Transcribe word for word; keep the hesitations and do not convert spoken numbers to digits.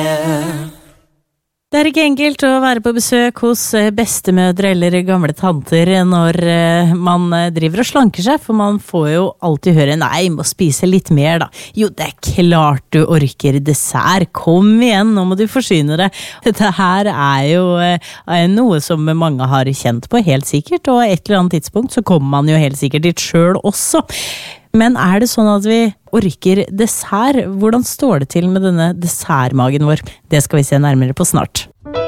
Det er ikke enkelt å være på besøk hos bestemødre eller gamle tanter når man driver og slanker seg, for man får jo alltid høre nei, må spise litt mer da. Jo, det er klart du orker dessert, kom igjen, nå må du forsyne deg. Dette her er jo noe som mange har kjent på helt sikkert, og et eller annet tidspunkt så kommer man jo helt sikkert dit selv også. Men er det sånn at vi orker dessert? Hvordan står det til med denne dessertmagen vår? Det skal vi se nærmere på snart.